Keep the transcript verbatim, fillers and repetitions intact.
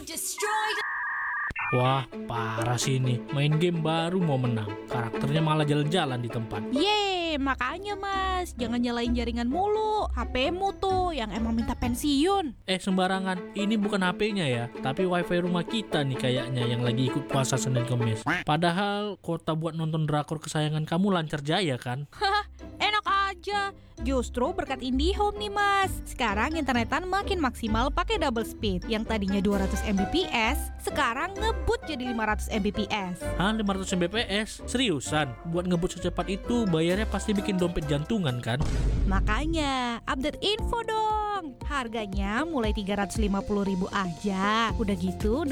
Wah, parah sih ini. Main game baru mau menang. Karakternya malah jalan-jalan di tempat. Yeay, makanya mas, jangan nyalain jaringan mulu. H P-mu tuh yang emang minta pensiun. Eh, sembarangan. Ini bukan H P-nya ya, tapi wifi rumah kita nih kayaknya yang lagi ikut puasa Senin Kemis. Padahal kuota buat nonton drakor kesayangan kamu lancar jaya kan? Hah, enak aja. Justru berkat IndiHome nih mas. Sekarang internetan makin maksimal pakai double speed. Yang tadinya dua ratus megabit per second, sekarang ngebut jadi lima ratus megabit per second. Hah, lima ratus megabit per second? Seriusan? Buat ngebut secepat itu bayarnya pasti bikin dompet jantungan kan? Makanya, update info dong. Harganya mulai tiga ratus lima puluh ribu aja. Udah gitu